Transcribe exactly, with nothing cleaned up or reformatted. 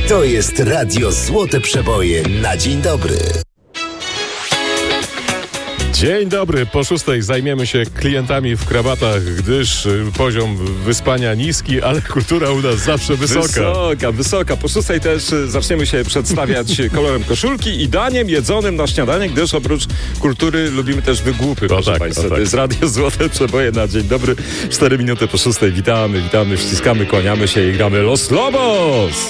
To jest Radio Złote Przeboje na dzień dobry. Dzień dobry, po szóstej zajmiemy się klientami w krabatach, gdyż poziom wyspania niski, ale kultura u nas zawsze wysoka. Wysoka, wysoka. Po szóstej też zaczniemy się przedstawiać kolorem koszulki i daniem jedzonym na śniadanie, gdyż oprócz kultury lubimy też wygłupy, proszę tak, Państwa. tak. To jest Radio Złote Przeboje na dzień dobry. Cztery minuty po szóstej witamy, witamy, wściskamy, kłaniamy się i gramy Los Lobos!